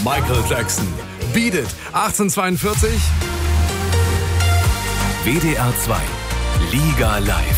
Michael Jackson. Beat It. 1842. WDR 2. Liga live.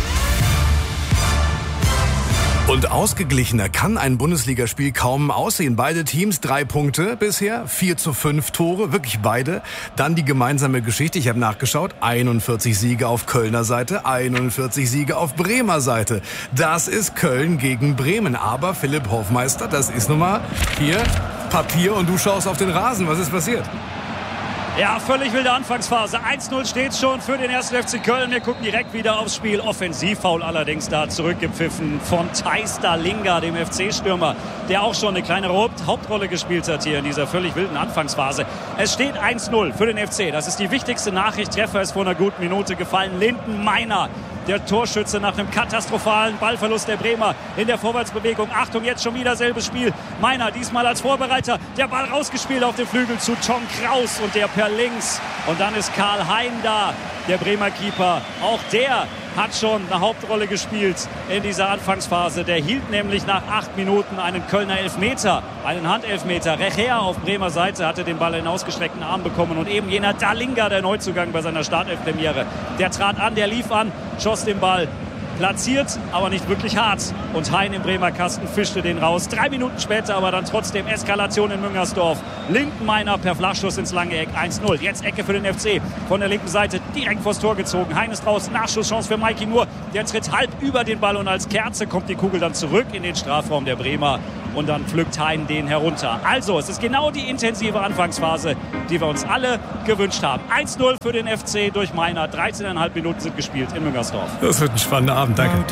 Und ausgeglichener kann ein Bundesligaspiel kaum aussehen. Beide Teams 3 Punkte bisher, 4:5 Tore, wirklich beide. Dann die gemeinsame Geschichte, ich habe nachgeschaut, 41 Siege auf Kölner Seite, 41 Siege auf Bremer Seite. Das ist Köln gegen Bremen. Aber Philipp Hofmeister, das ist nun mal hier Papier und du schaust auf den Rasen. Was ist passiert? Ja, völlig wilde Anfangsphase. 1:0 steht schon für den 1. FC Köln. Wir gucken direkt wieder aufs Spiel. Offensivfoul allerdings da zurückgepfiffen von Thijs Dallinga, dem FC-Stürmer, der auch schon eine kleine Hauptrolle gespielt hat hier in dieser völlig wilden Anfangsphase. Es steht 1:0 für den FC. Das ist die wichtigste Nachricht. Treffer ist vor einer guten Minute gefallen. Linden Meiner, der Torschütze nach einem katastrophalen Ballverlust der Bremer in der Vorwärtsbewegung. Achtung, jetzt schon wieder selbes Spiel. Meiner diesmal als Vorbereiter. Der Ball rausgespielt auf den Flügel zu Tom Kraus und der per links. Und dann ist Karl Hein da, der Bremer Keeper. Auch der hat schon eine Hauptrolle gespielt in dieser Anfangsphase. Der hielt nämlich nach 8 Minuten einen Kölner Elfmeter, einen Handelfmeter. Recher auf Bremer Seite hatte den Ball in ausgestreckten Arm bekommen. Und eben jener Dallinga, der Neuzugang bei seiner Startelf-Premiere, der trat an, der lief an, schoss den Ball. Platziert, aber nicht wirklich hart. Und Hein im Bremer Kasten fischte den raus. 3 Minuten später aber dann trotzdem Eskalation in Müngersdorf. Lindenmeiner per Flachschuss ins lange Eck. 1:0. Jetzt Ecke für den FC. Von der linken Seite direkt vors Tor gezogen. Hein ist draußen. Nachschusschance für Maiki Moore. Der tritt halb über den Ball und als Kerze kommt die Kugel dann zurück in den Strafraum der Bremer. Und dann pflückt Hein den herunter. Also, es ist genau die intensive Anfangsphase, die wir uns alle gewünscht haben. 1:0 für den FC durch Meiner. 13,5 Minuten sind gespielt in Müngersdorf. Das wird ein spannender Abend. Danke.